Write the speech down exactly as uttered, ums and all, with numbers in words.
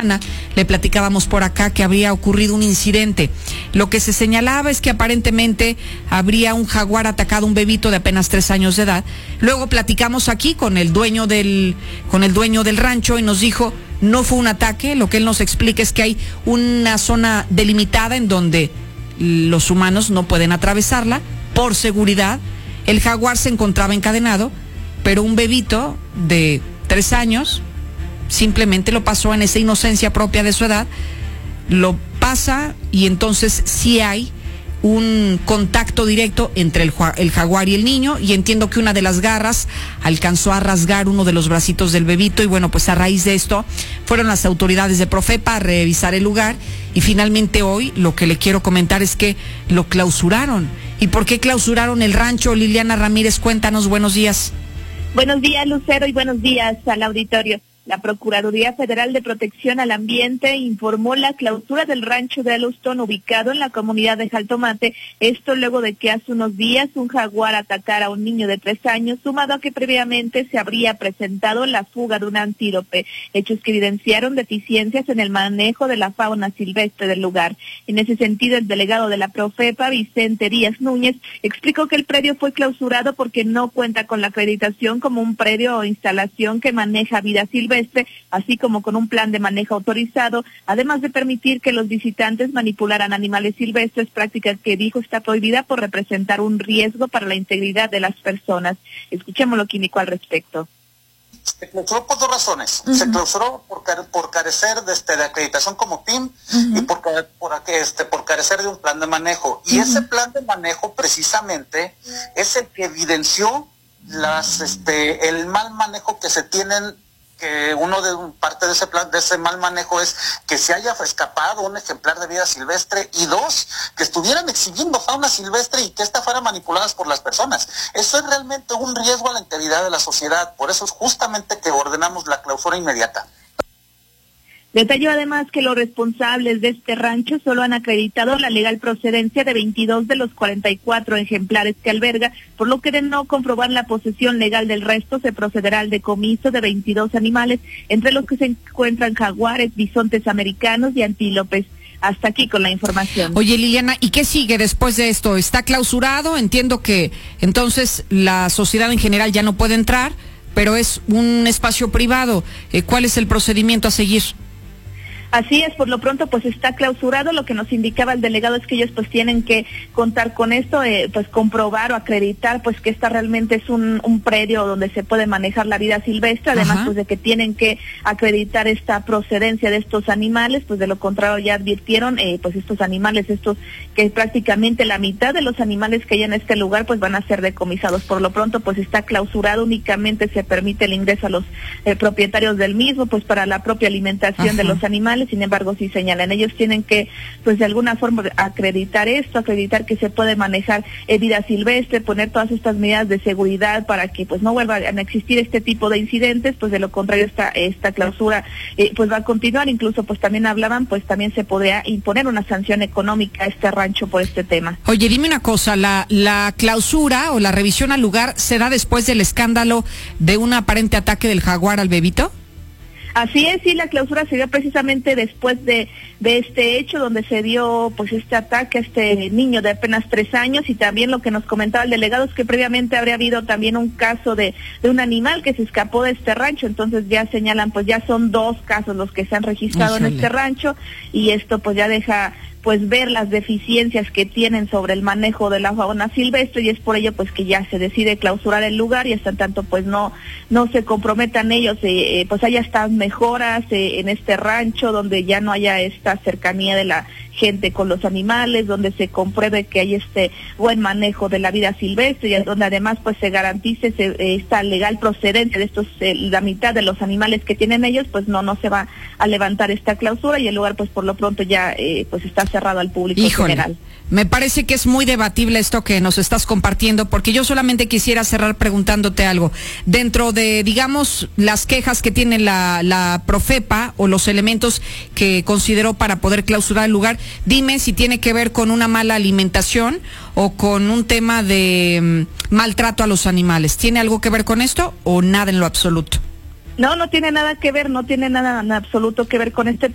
semana le platicábamos por acá que habría ocurrido un incidente. Lo que se señalaba es que aparentemente habría un jaguar atacado a un bebito de apenas tres años de edad. Luego platicamos aquí con el dueño del, con el dueño del rancho y nos dijo, no fue un ataque. Lo que él nos explica es que hay una zona delimitada en donde los humanos no pueden atravesarla por seguridad. El jaguar se encontraba encadenado, pero un bebito de tres años simplemente lo pasó en esa inocencia propia de su edad, lo pasa y entonces sí hay un contacto directo entre el, el jaguar y el niño, y entiendo que una de las garras alcanzó a rasgar uno de los bracitos del bebito, y bueno, pues a raíz de esto fueron las autoridades de Profepa a revisar el lugar, y finalmente hoy lo que le quiero comentar es que lo clausuraron. ¿Y por qué clausuraron el rancho? Liliana Ramírez, cuéntanos, buenos días. Buenos días, Lucero, y buenos días al auditorio. La Procuraduría Federal de Protección al Ambiente informó la clausura del rancho de Yellowstone ubicado en la comunidad de Jaltomate, esto luego de que hace unos días un jaguar atacara a un niño de tres años, sumado a que previamente se habría presentado la fuga de un antílope, hechos que evidenciaron deficiencias en el manejo de la fauna silvestre del lugar. En ese sentido, el delegado de la Profepa, Vicente Díaz Núñez, explicó que el predio fue clausurado porque no cuenta con la acreditación como un predio o instalación que maneja vida silvestre, así como con un plan de manejo autorizado, además de permitir que los visitantes manipularan animales silvestres, práctica que dijo está prohibida por representar un riesgo para la integridad de las personas. Escuchemos lo que indicó al respecto. Se clausuró por dos razones. Uh-huh. Se clausuró por, por carecer de, este, de acreditación como P I M uh-huh. y por, por, este, por carecer de un plan de manejo. Y uh-huh. ese plan de manejo precisamente es el que evidenció las, este, el mal manejo que se tienen, que uno de parte de ese plan, de ese mal manejo es que se haya escapado un ejemplar de vida silvestre, y dos, que estuvieran exhibiendo fauna silvestre y que esta fuera manipulada por las personas. Eso es realmente un riesgo a la integridad de la sociedad, por eso es justamente que ordenamos la clausura inmediata. Detalló además que los responsables de este rancho solo han acreditado la legal procedencia de veintidós de los cuarenta y cuatro ejemplares que alberga, por lo que de no comprobar la posesión legal del resto se procederá al decomiso de veintidós animales, entre los que se encuentran jaguares, bisontes americanos y antílopes. Hasta aquí con la información. Oye, Liliana, ¿y qué sigue después de esto? ¿Está clausurado? Entiendo que entonces la sociedad en general ya no puede entrar, pero es un espacio privado. Eh, ¿Cuál es el procedimiento a seguir? Así es, por lo pronto pues está clausurado. Lo que nos indicaba el delegado es que ellos pues tienen que contar con esto, eh, pues comprobar o acreditar pues que esta realmente es un, un predio donde se puede manejar la vida silvestre, además Ajá. pues de que tienen que acreditar esta procedencia de estos animales, pues de lo contrario ya advirtieron, eh, pues estos animales, estos que prácticamente la mitad de los animales que hay en este lugar pues van a ser decomisados. Por lo pronto pues está clausurado, únicamente se permite el ingreso a los eh, propietarios del mismo pues para la propia alimentación Ajá. de los animales. Sin embargo, sí señalan, ellos tienen que, pues de alguna forma, acreditar esto, acreditar que se puede manejar eh, vida silvestre, poner todas estas medidas de seguridad para que pues no vuelvan a existir este tipo de incidentes, pues de lo contrario esta, esta clausura eh, pues va a continuar. Incluso pues también hablaban, pues también se podría imponer una sanción económica a este rancho por este tema. Oye, dime una cosa, la, la clausura o la revisión al lugar se da después del escándalo de un aparente ataque del jaguar al bebito. Así es, sí, la clausura se dio precisamente después de, de este hecho donde se dio pues este ataque a este niño de apenas tres años, y también lo que nos comentaba el delegado es que previamente habría habido también un caso de, de un animal que se escapó de este rancho. Entonces ya señalan, pues ya son dos casos los que se han registrado Híjole. en este rancho, y esto pues ya deja pues ver las deficiencias que tienen sobre el manejo de la fauna silvestre, y es por ello pues que ya se decide clausurar el lugar, y hasta tanto pues no no se comprometan ellos, eh, eh, pues haya estas mejoras eh, en este rancho, donde ya no haya esta cercanía de la gente con los animales, donde se compruebe que hay este buen manejo de la vida silvestre, y donde además pues se garantice se, eh, esta legal procedencia de estos, eh, la mitad de los animales que tienen ellos, pues no no se va a levantar esta clausura, y el lugar pues por lo pronto ya eh, pues está cerrado al público Híjole, general. Me parece que es muy debatible esto que nos estás compartiendo, porque yo solamente quisiera cerrar preguntándote algo. Dentro de, digamos, las quejas que tiene la, la Profepa o los elementos que consideró para poder clausurar el lugar, dime si tiene que ver con una mala alimentación o con un tema de um, maltrato a los animales. ¿Tiene algo que ver con esto o nada en lo absoluto? No, no tiene nada que ver, no tiene nada en absoluto que ver con este